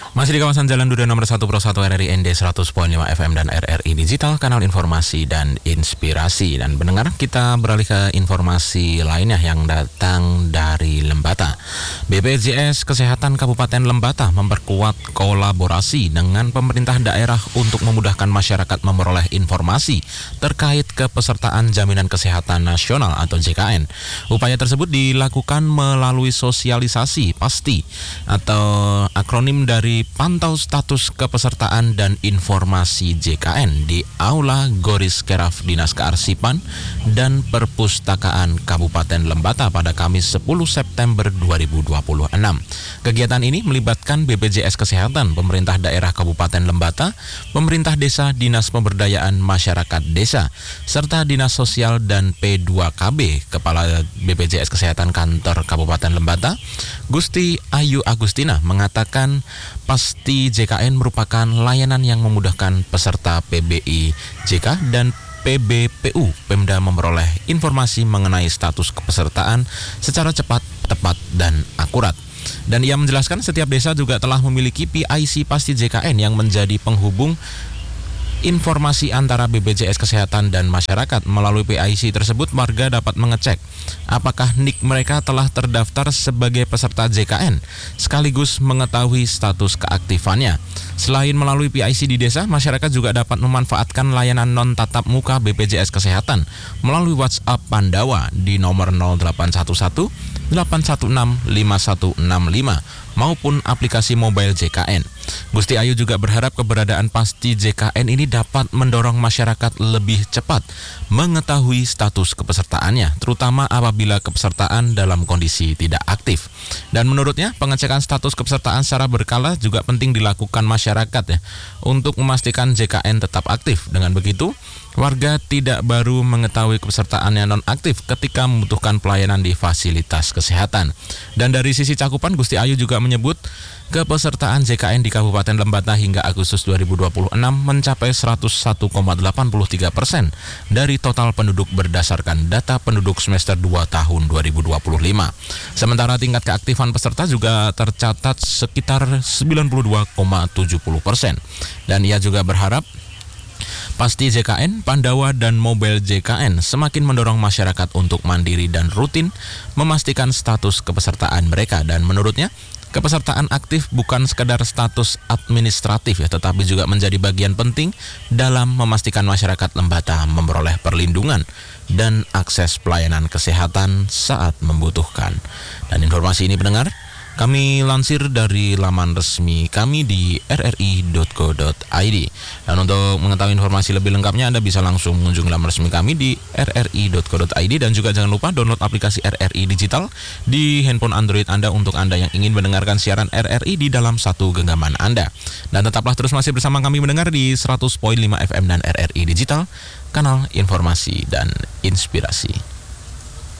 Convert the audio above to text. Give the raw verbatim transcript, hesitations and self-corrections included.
Masih di kawasan Jalan Duda nomor satu Pro satu R R I N D seratus koma lima F M dan R R I Digital, kanal informasi dan inspirasi. Dan pendengar, kita beralih ke informasi lainnya yang datang dari Lembata. B P J S Kesehatan Kabupaten Lembata memperkuat kolaborasi dengan pemerintah daerah untuk memudahkan masyarakat memperoleh informasi terkait kepesertaan Jaminan Kesehatan Nasional atau J K N. Upaya tersebut dilakukan melalui sosialisasi PASTI atau akronim dari Pantau Status Kepesertaan dan Informasi J K N di Aula Goris Keraf Dinas Kearsipan dan Perpustakaan Kabupaten Lembata pada Kamis sepuluh September dua ribu dua puluh enam. Kegiatan ini melibatkan B P J S Kesehatan, pemerintah daerah Kabupaten Lembata, pemerintah desa, Dinas Pemberdayaan Masyarakat Desa, serta Dinas Sosial dan P dua K B. Kepala B P J S Kesehatan Kantor Kabupaten Lembata, Gusti Ayu Agustina, mengatakan PASTI J K N merupakan layanan yang memudahkan peserta P B I J K dan P B P U Pemda memperoleh informasi mengenai status kepesertaan secara cepat, tepat, dan akurat. Dan ia menjelaskan setiap desa juga telah memiliki P I C PASTI J K N yang menjadi penghubung informasi antara B P J S Kesehatan dan masyarakat. Melalui P I C tersebut, warga dapat mengecek apakah N I K mereka telah terdaftar sebagai peserta J K N, sekaligus mengetahui status keaktifannya. Selain melalui P I C di desa, masyarakat juga dapat memanfaatkan layanan non-tatap muka B P J S Kesehatan melalui WhatsApp Pandawa di nomor nol delapan satu satu delapan satu enam lima satu enam lima maupun aplikasi mobile J K N. Gusti Ayu juga berharap keberadaan PASTI J K N ini dapat mendorong masyarakat lebih cepat mengetahui status kepesertaannya, terutama apabila kepesertaan dalam kondisi tidak aktif. Dan menurutnya, pengecekan status kepesertaan secara berkala juga penting dilakukan masyarakat ya, untuk memastikan J K N tetap aktif. Dengan begitu, warga tidak baru mengetahui kepesertaannya non-aktif ketika membutuhkan pelayanan di fasilitas kesehatan. Dan dari sisi cakupan, Gusti Ayu juga menyebut kepesertaan J K N di Kabupaten Lembata hingga Agustus dua ribu dua puluh enam mencapai seratus satu koma delapan tiga persen dari total penduduk berdasarkan data penduduk semester dua tahun dua ribu dua puluh lima. Sementara tingkat keaktifan peserta juga tercatat sekitar sembilan puluh dua koma tujuh puluh persen. Dan ia juga berharap PASTI J K N, Pandawa, dan Mobile J K N semakin mendorong masyarakat untuk mandiri dan rutin memastikan status kepesertaan mereka. Dan menurutnya, kepesertaan aktif bukan sekadar status administratif ya, tetapi juga menjadi bagian penting dalam memastikan masyarakat Lembata memperoleh perlindungan dan akses pelayanan kesehatan saat membutuhkan. Dan informasi ini, pendengar, kami lansir dari laman resmi kami di r r i dot co dot i d. Dan untuk mengetahui informasi lebih lengkapnya, Anda bisa langsung mengunjungi laman resmi kami di r r i dot co dot i d. Dan juga jangan lupa download aplikasi R R I Digital di handphone Android Anda untuk Anda yang ingin mendengarkan siaran R R I di dalam satu genggaman Anda. Dan tetaplah terus masih bersama kami mendengar di seratus koma lima F M dan R R I Digital, kanal informasi dan inspirasi.